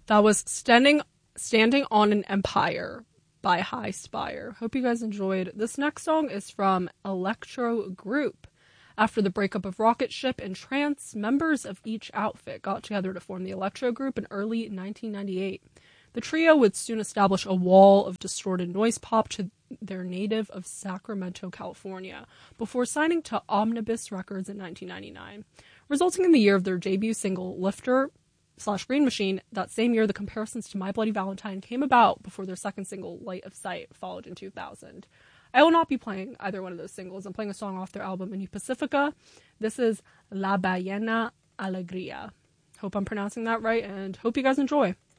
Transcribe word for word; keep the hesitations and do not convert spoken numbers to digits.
That was Standing Standing on an Empire by High Spire. Hope you guys enjoyed. This next song is from Electro Group. After the breakup of Rocket Ship and Trance, members of each outfit got together to form the Electro Group in early nineteen ninety-eight. The trio would soon establish a wall of distorted noise pop to their native of Sacramento, California, before signing to Omnibus Records in nineteen ninety-nine, resulting in the year of their debut single, Lifter slash Green Machine. That same year, the comparisons to My Bloody Valentine came about before their second single, Light of Sight, followed in two thousand. I will not be playing either one of those singles. I'm playing a song off their album, New Pacifica. This is La Ballena Alegría. Hope I'm pronouncing that right, and hope you guys enjoy.